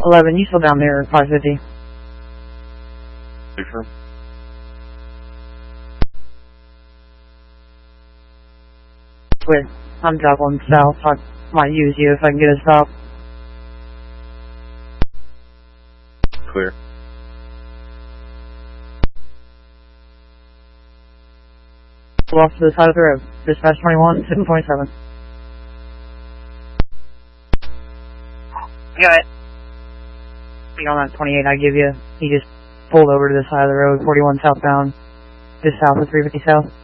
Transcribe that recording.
11, you still down there, 550? Confirm. Wait, I'm traveling south, so I might use you if I can get a stop. Clear. Off to the side of the road. Dispatch 21, 727. Got it. Be on that 28 I give you. He just pulled over to the side of the road, 41 southbound, just south of 350 south.